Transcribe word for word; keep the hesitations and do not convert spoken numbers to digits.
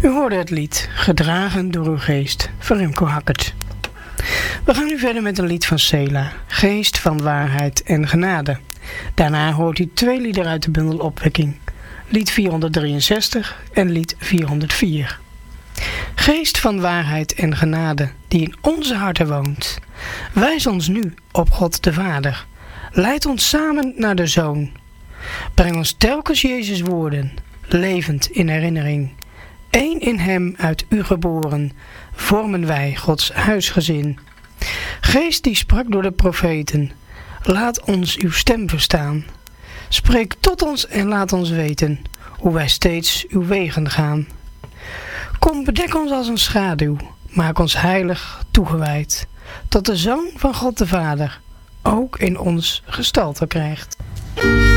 U hoorde het lied Gedragen door uw geest van Remco Hackert. We gaan nu verder met een lied van Sela, Geest van waarheid en genade. Daarna hoort u twee liederen uit de bundel Opwekking, lied vierhonderddrieënzestig en lied vierhonderdvier. Geest van waarheid en genade, die in onze harten woont, wijs ons nu op God de Vader. Leid ons samen naar de Zoon. Breng ons telkens Jezus woorden, levend in herinnering. Eén in hem uit u geboren, vormen wij Gods huisgezin. Geest die sprak door de profeten, laat ons uw stem verstaan. Spreek tot ons en laat ons weten, hoe wij steeds uw wegen gaan. Kom, bedek ons als een schaduw, maak ons heilig toegewijd, tot de Zoon van God de Vader ook in ons gestalte krijgt.